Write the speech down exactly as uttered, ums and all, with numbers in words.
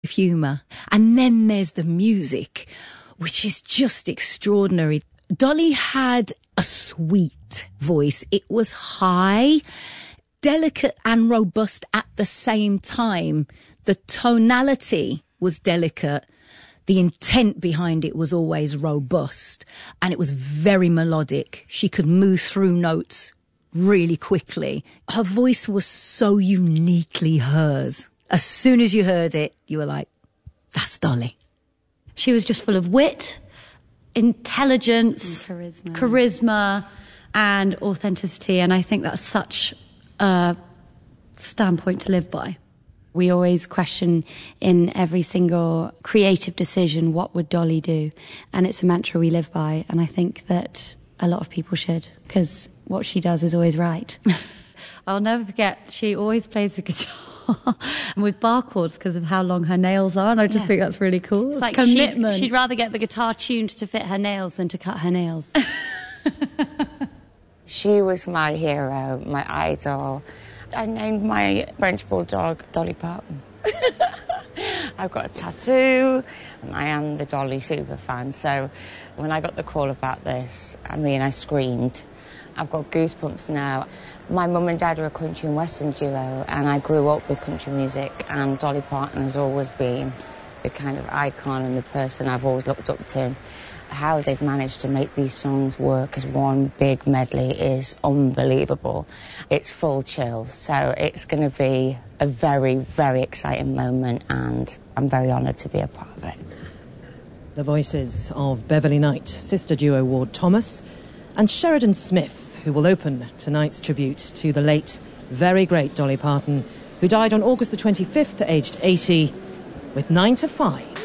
humour. And then there's the music, which is just extraordinary. Dolly had a sweet voice. It was high, delicate and robust at the same time. The tonality was delicate. The intent behind it was always robust, and it was very melodic. She could move through notes really quickly. Her voice was so uniquely hers. As soon as you heard it, you were like, that's Dolly. She was just full of wit, intelligence, and charisma. charisma and authenticity, and I think that's such a standpoint to live by. We always question in every single creative decision, what would Dolly do? And it's a mantra we live by, and I think that a lot of people should, because what she does is always right. I'll never forget, she always plays the guitar with bar chords because of how long her nails are, and I just yeah. think that's really cool. It's, it's like commitment. She'd, she'd rather get the guitar tuned to fit her nails than to cut her nails. She was my hero, my idol. I named my French bulldog Dolly Parton. I've got a tattoo, and I am the Dolly super fan. So when I got the call about this, I mean, I screamed. I've got goosebumps now. My mum and dad are a country and western duo, and I grew up with country music, and Dolly Parton has always been the kind of icon and the person I've always looked up to. How they've managed to make these songs work as one big medley is unbelievable. It's full chills, so it's going to be a very, very exciting moment, and I'm very honoured to be a part of it. The voices of Beverly Knight, sister duo Ward Thomas, and Sheridan Smith, who will open tonight's tribute to the late, very great Dolly Parton, who died on August the twenty-fifth, aged eighty, with nine to five.